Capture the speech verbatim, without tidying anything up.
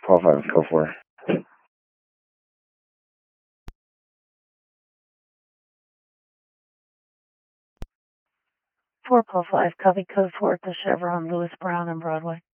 Paul five, code four. four Paul five, copy code four at the Chevron Lewis Brown and Broadway.